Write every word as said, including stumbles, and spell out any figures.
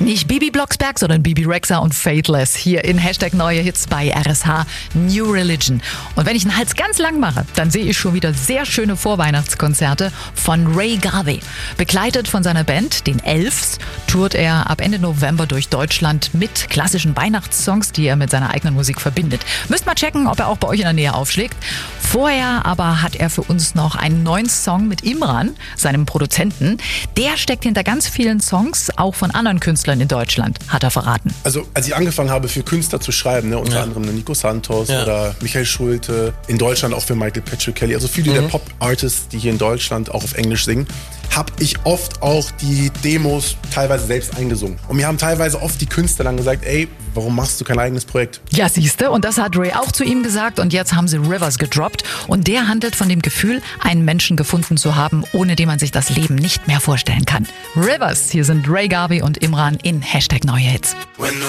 Nicht Bibi Blocksberg, sondern Bibi Rexha und Faithless hier in Hashtag Neue Hits bei R S H New Religion. Und wenn ich den Hals ganz lang mache, dann sehe ich schon wieder sehr schöne Vorweihnachtskonzerte von Ray Garvey. Begleitet von seiner Band, den Elves, tourt er ab Ende November durch Deutschland mit klassischen Weihnachtssongs, die er mit seiner eigenen Musik verbindet. Müsst mal checken, ob er auch bei euch in der Nähe aufschlägt. Vorher aber hat er für uns noch einen neuen Song mit Imran, seinem Produzenten. Der steckt hinter ganz vielen Songs, auch von anderen Künstlern in Deutschland, hat er verraten. Also als ich angefangen habe, für Künstler zu schreiben, ne, unter ja. anderem Nico Santos ja. oder Michael Schulte, in Deutschland auch für Michael Patrick Kelly, also viele mhm. der Pop-Artists, die hier in Deutschland auch auf Englisch singen, habe ich oft auch die Demos teilweise selbst eingesungen. Und mir haben teilweise oft die Künstler dann gesagt, ey, warum machst du kein eigenes Projekt? Ja, siehste, und das hat Ray auch zu ihm gesagt und jetzt haben sie Rivers gedroppt und der handelt von dem Gefühl, einen Menschen gefunden zu haben, ohne den man sich das Leben nicht mehr vorstellen kann. Rivers, hier sind Ray Garvey und Imran in Hashtag Neue Hits.